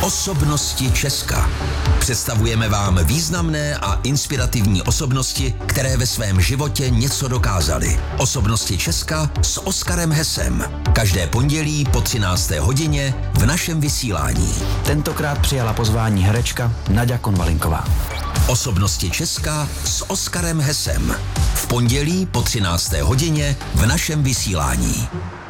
Osobnosti Česka. Představujeme vám významné a inspirativní osobnosti, které ve svém životě něco dokázaly. Osobnosti Česka s Oskarem Hesem. Každé pondělí po 13. hodině v našem vysílání. Tentokrát přijala pozvání herečka Naďa Konvalinková. Osobnosti Česka s Oskarem Hesem. V pondělí po 13. hodině v našem vysílání.